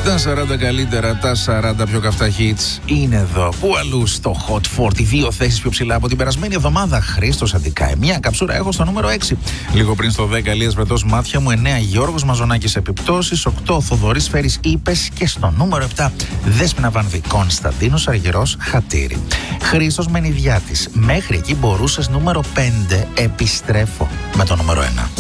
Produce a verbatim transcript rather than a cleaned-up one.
Τα σαράντα καλύτερα, τα σαράντα πιο καυτά hits είναι εδώ. Πού αλλού στο Hot σαράντα, δύο θέσεις πιο ψηλά από την περασμένη εβδομάδα. Χρήστος Αντικάη, μια καψούρα έχω στο νούμερο έξι. Λίγο πριν στο δέκα, Ηλίας Βρετός, Μάτια μου. εννέα, Γιώργος Μαζονάκης, Επιπτώσεις. οκτώ, Θοδωρής Φέρης, Είπες. Και στο νούμερο επτά, Δέσποινα Βανδύ, Κωνσταντίνος Αργυρός, Χατήρι. Χρήστος Μενιδιάτης, μέχρι εκεί μπορούσες. Νούμερο πέντε, Επιστρέφω με το νούμερο ένα.